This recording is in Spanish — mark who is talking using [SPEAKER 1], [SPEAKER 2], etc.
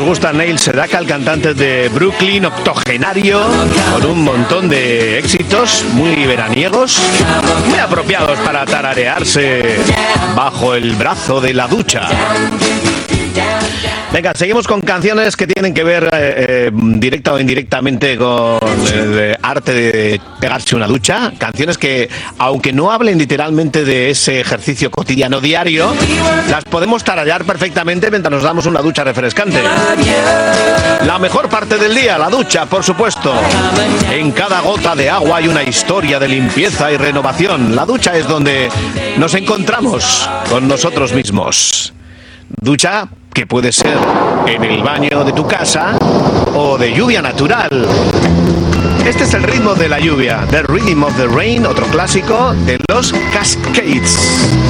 [SPEAKER 1] gusta Neil Sedaka, el cantante de Brooklyn, octogenario, con un montón de éxitos muy veraniegos, muy apropiados para tararearse bajo el brazo de la ducha. Venga, seguimos con canciones que tienen que ver directa o indirectamente con el arte de pegarse una ducha. Canciones que, aunque no hablen literalmente de ese ejercicio cotidiano diario, las podemos tararear perfectamente mientras nos damos una ducha refrescante. La mejor parte del día, la ducha, por supuesto. En cada gota de agua hay una historia de limpieza y renovación. La ducha es donde nos encontramos con nosotros mismos. Ducha que puede ser en el baño de tu casa o de lluvia natural. Este es el ritmo de la lluvia, The Rhythm of the Rain, otro clásico de los Cascades.